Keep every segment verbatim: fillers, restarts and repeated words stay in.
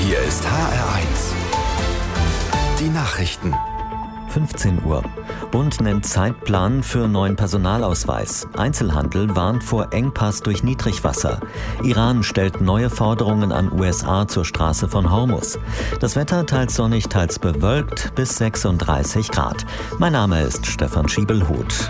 Hier ist H R eins. Die Nachrichten. fünfzehn Uhr. Bund nennt Zeitplan für neuen Personalausweis. Einzelhandel warnt vor Engpass durch Niedrigwasser. Iran stellt neue Forderungen an U S A zur Straße von Hormuz. Das Wetter teils sonnig, teils bewölkt bis sechsunddreißig Grad. Mein Name ist Stefan Schiebelhuth.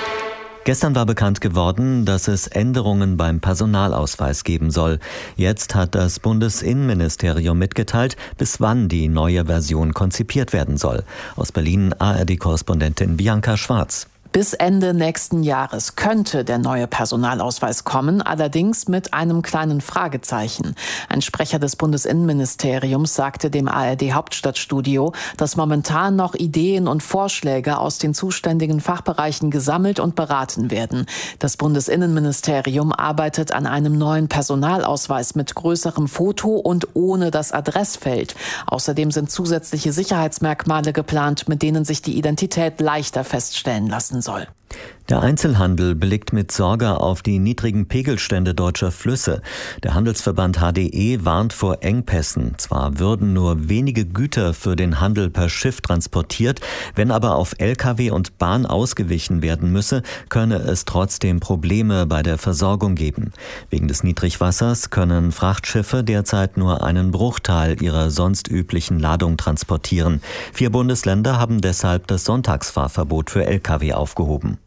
Gestern war bekannt geworden, dass es Änderungen beim Personalausweis geben soll. Jetzt hat das Bundesinnenministerium mitgeteilt, bis wann die neue Version konzipiert werden soll. Aus Berlin A R D-Korrespondentin Bianca Schwarz. Bis Ende nächsten Jahres könnte der neue Personalausweis kommen, allerdings mit einem kleinen Fragezeichen. Ein Sprecher des Bundesinnenministeriums sagte dem A R D-Hauptstadtstudio, dass momentan noch Ideen und Vorschläge aus den zuständigen Fachbereichen gesammelt und beraten werden. Das Bundesinnenministerium arbeitet an einem neuen Personalausweis mit größerem Foto und ohne das Adressfeld. Außerdem sind zusätzliche Sicherheitsmerkmale geplant, mit denen sich die Identität leichter feststellen lassen soll. Der Einzelhandel blickt mit Sorge auf die niedrigen Pegelstände deutscher Flüsse. Der Handelsverband H D E warnt vor Engpässen. Zwar würden nur wenige Güter für den Handel per Schiff transportiert, wenn aber auf L K W und Bahn ausgewichen werden müsse, könne es trotzdem Probleme bei der Versorgung geben. Wegen des Niedrigwassers können Frachtschiffe derzeit nur einen Bruchteil ihrer sonst üblichen Ladung transportieren. Vier Bundesländer haben deshalb das Sonntagsfahrverbot für L K W aufgehoben.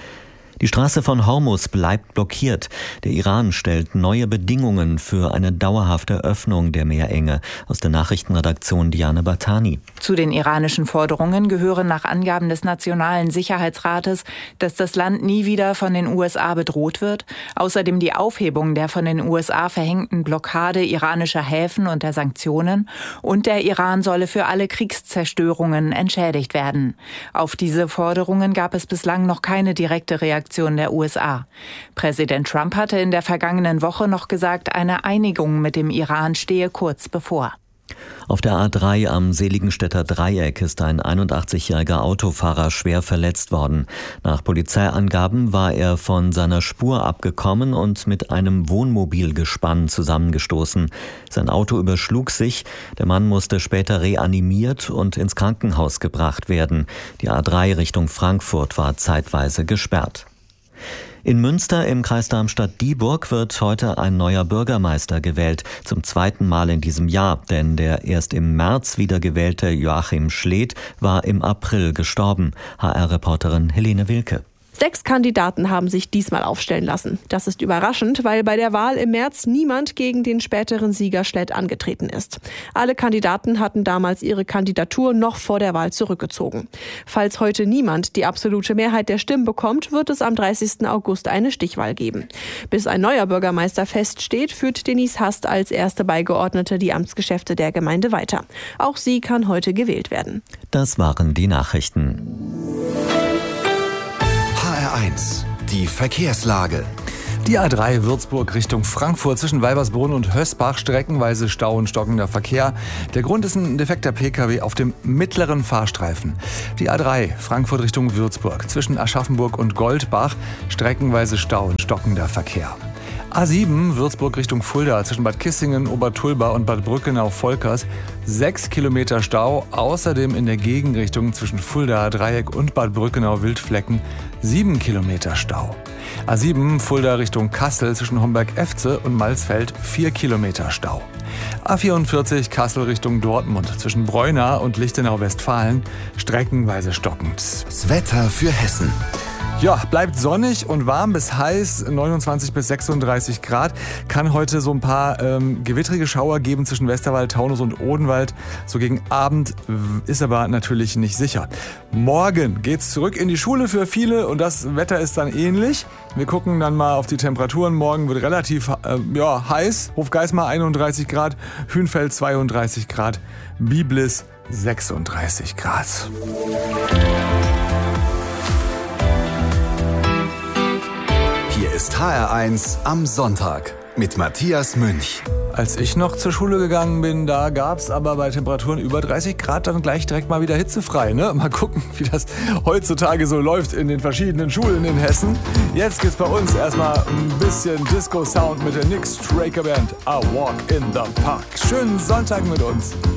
Die Straße von Hormuz bleibt blockiert. Der Iran stellt neue Bedingungen für eine dauerhafte Öffnung der Meerenge. Aus der Nachrichtenredaktion Diane Batani. Zu den iranischen Forderungen gehören nach Angaben des Nationalen Sicherheitsrates, dass das Land nie wieder von den U S A bedroht wird. Außerdem die Aufhebung der von den U S A verhängten Blockade iranischer Häfen und der Sanktionen. Und der Iran solle für alle Kriegszerstörungen entschädigt werden. Auf diese Forderungen gab es bislang noch keine direkte Reaktion der U S A. Präsident Trump hatte in der vergangenen Woche noch gesagt, eine Einigung mit dem Iran stehe kurz bevor. Auf der A drei am Seligenstädter Dreieck ist ein einundachtzigjähriger Autofahrer schwer verletzt worden. Nach Polizeiangaben war er von seiner Spur abgekommen und mit einem Wohnmobilgespann zusammengestoßen. Sein Auto überschlug sich. Der Mann musste später reanimiert und ins Krankenhaus gebracht werden. Die A drei Richtung Frankfurt war zeitweise gesperrt. In Münster im Kreis Darmstadt-Dieburg wird heute ein neuer Bürgermeister gewählt, zum zweiten Mal in diesem Jahr, denn der erst im März wiedergewählte Joachim Schledt war im April gestorben. H R-Reporterin Helene Wilke. Sechs Kandidaten haben sich diesmal aufstellen lassen. Das ist überraschend, weil bei der Wahl im März niemand gegen den späteren Sieger Schledt angetreten ist. Alle Kandidaten hatten damals ihre Kandidatur noch vor der Wahl zurückgezogen. Falls heute niemand die absolute Mehrheit der Stimmen bekommt, wird es am dreißigsten August eine Stichwahl geben. Bis ein neuer Bürgermeister feststeht, führt Denise Hast als erste Beigeordnete die Amtsgeschäfte der Gemeinde weiter. Auch sie kann heute gewählt werden. Das waren die Nachrichten. H R eins. Die Verkehrslage. Die A drei Würzburg Richtung Frankfurt zwischen Weibersbrunn und Hösbach streckenweise Stau und stockender Verkehr. Der Grund ist ein defekter P K W auf dem mittleren Fahrstreifen. Die A drei Frankfurt Richtung Würzburg zwischen Aschaffenburg und Goldbach streckenweise Stau und stockender Verkehr. A sieben Würzburg Richtung Fulda zwischen Bad Kissingen, Obertulba und Bad Brückenau-Volkers. Sechs Kilometer Stau. Außerdem in der Gegenrichtung zwischen Fulda Dreieck und Bad Brückenau-Wildflecken sieben Kilometer Stau. A sieben Fulda Richtung Kassel zwischen Homberg-Efze und Malsfeld vier Kilometer Stau. A vierundvierzig Kassel Richtung Dortmund zwischen Breuna und Lichtenau-Westfalen streckenweise stockend. Das Wetter für Hessen. Ja, bleibt sonnig und warm bis heiß, neunundzwanzig bis sechsunddreißig Grad. Kann heute so ein paar ähm, gewittrige Schauer geben zwischen Westerwald, Taunus und Odenwald. So gegen Abend ist aber natürlich nicht sicher. Morgen geht's zurück in die Schule für viele und das Wetter ist dann ähnlich. Wir gucken dann mal auf die Temperaturen. Morgen wird relativ äh, ja, heiß. Hofgeismar einunddreißig Grad, Hünfeld zweiunddreißig Grad, Biblis sechsunddreißig Grad. Hier ist H R eins am Sonntag. mit Matthias Münch. Als ich noch zur Schule gegangen bin, da gab es aber bei Temperaturen über dreißig Grad dann gleich direkt mal wieder hitzefrei. Ne? Mal gucken, wie das heutzutage so läuft in den verschiedenen Schulen in Hessen. Jetzt gibt's bei uns erstmal ein bisschen Disco-Sound mit der Nick Straker Band. I Walk in the Park. Schönen Sonntag mit uns.